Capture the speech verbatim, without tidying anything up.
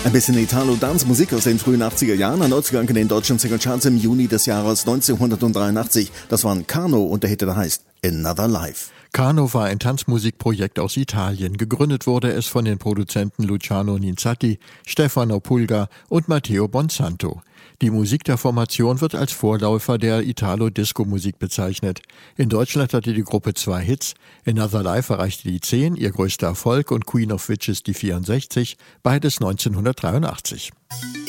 Ein bisschen Italo-Dance-Musik aus den frühen achtziger Jahren, erneut gegangen in den deutschen Singlecharts im Juni des Jahres neunzehnhundertdreiundachtzig. Das waren Kano und der Hit, der heißt Another Life. Kano war ein Tanzmusikprojekt aus Italien. Gegründet wurde es von den Produzenten Luciano Ninzatti, Stefano Pulga und Matteo Bonsanto. Die Musik der Formation wird als Vorläufer der Italo-Disco-Musik bezeichnet. In Deutschland hatte die Gruppe zwei Hits. Another Life erreichte die zehn, ihr größter Erfolg, und Queen of Witches die vierundsechzig, beides neunzehnhundertdreiundachtzig.